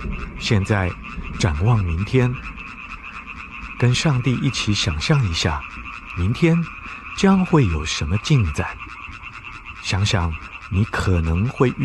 现在展望明天，跟上帝一起想象一下，明天将会有什么进展。想想你可能会